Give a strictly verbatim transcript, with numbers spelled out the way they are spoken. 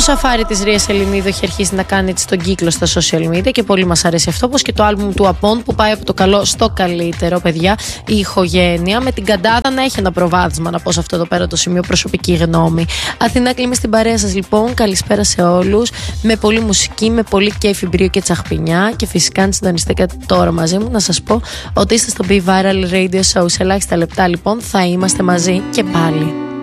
σαφάρι της Ρίας Ελληνίδου έχει αρχίσει να κάνει έτσι τον κύκλο στα social media και πολύ μας αρέσει αυτό, όπως και το άλμπουμ του Απών που πάει από το καλό στο καλύτερο, παιδιά. Η ηχογένεια με την Καντάδα να έχει ένα προβάδισμα, να πω σε αυτό εδώ πέρα το σημείο, προσωπική γνώμη. Αθηνά Κλίμη στην παρέα σας λοιπόν, καλησπέρα σε όλους. Με πολύ μουσική, με πολύ κέφι, μπρίο και τσαχπινιά. Και φυσικά αν συντονιστήκατε τώρα μαζί μου, να σας πω ότι είστε στο Be Viral Radio Show. Σε ελάχιστα λεπτά λοιπόν θα είμαστε μαζί και πάλι.